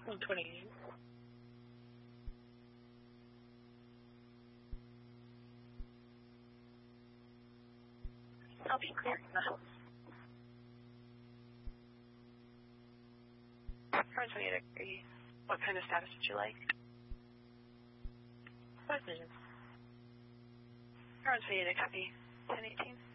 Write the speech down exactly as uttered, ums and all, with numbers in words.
one twenty-eight. I'll be clearing the house. one twenty-eight, agree. What kind of status would you like? Five minutes. one twenty-eight, copy. ten eighteen.